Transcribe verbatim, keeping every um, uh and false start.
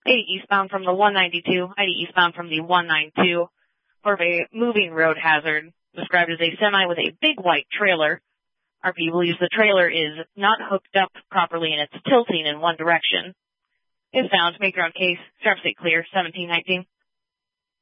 eighty eastbound from the one ninety-two, ninety eastbound from the one ninety-two, for a moving road hazard, described as a semi with a big white trailer. R P believes the trailer is not hooked up properly and it's tilting in one direction. If found, make your own case. Sheriff State Clear, seventeen nineteen.